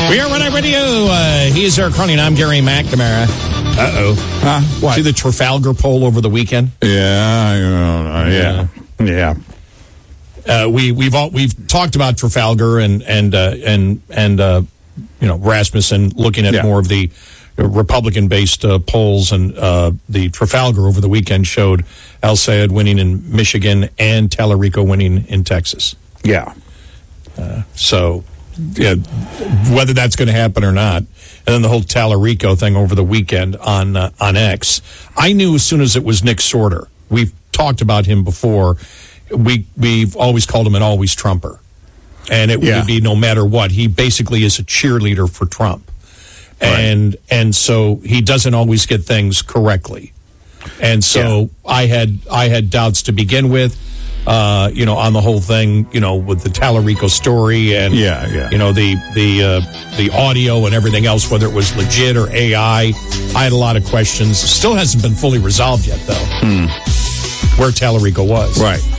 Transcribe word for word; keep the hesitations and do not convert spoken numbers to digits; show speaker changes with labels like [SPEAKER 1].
[SPEAKER 1] We are Red Radio. Uh, he is Eric Cronin. I'm Gary McNamara. Uh-oh.
[SPEAKER 2] Huh? What?
[SPEAKER 1] See the Trafalgar poll over the weekend?
[SPEAKER 2] Yeah, uh, yeah, yeah.
[SPEAKER 1] Uh, we we've all, we've talked about Trafalgar and and uh, and and uh, you know Rasmussen looking at
[SPEAKER 2] Yeah.
[SPEAKER 1] more of the Republican-based uh, polls, and uh, the Trafalgar over the weekend showed El Sayed winning in Michigan and Tallarico winning in Texas.
[SPEAKER 2] Yeah.
[SPEAKER 1] Uh, so, yeah, whether that's going to happen or not, and then the whole Tallarico thing over the weekend on uh, on X, I knew as soon as it was Nick Sorter. We've talked about him before. We we've always called him an always Trumper, and it
[SPEAKER 2] Yeah.
[SPEAKER 1] would be no matter what. He basically is a cheerleader for Trump, and and so he doesn't always get things correctly, and so
[SPEAKER 2] Yeah.
[SPEAKER 1] I had I had doubts to begin with. Uh, you know, on the whole thing, you know, with the Tallarico story and,
[SPEAKER 2] Yeah, yeah.
[SPEAKER 1] you know, the the uh, the audio and everything else, whether it was legit or A I. I had a lot of questions. Still hasn't been fully resolved yet, though,
[SPEAKER 2] Hmm.
[SPEAKER 1] where Tallarico was.
[SPEAKER 2] Right.